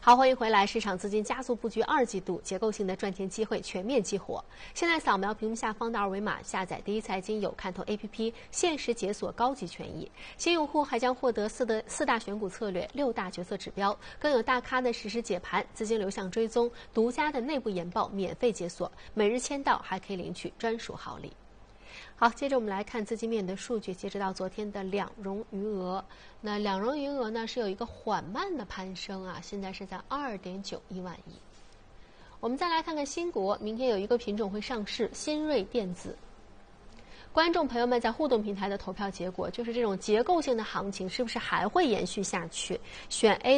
好，欢迎回来。市场资金加速布局二季度，结构性的赚钱机会全面激活。现在扫描屏幕下方的二维码，下载第一财经有看头 APP， 限时解锁高级权益。新用户还将获得四大选股策略、6大决策指标，更有大咖的实时解盘、资金流向追踪、独家的内部研报免费解锁，每日签到还可以领取专属好礼。好，接着我们来看资金面的数据。截止到昨天的两融余额，那两融余额呢是有一个缓慢的攀升啊，现在是在2.91万亿。我们再来看看新国，明天有一个品种会上市，新锐电子。观众朋友们在互动平台的投票结果，就是这种结构性的行情是不是还会延续下去？选 A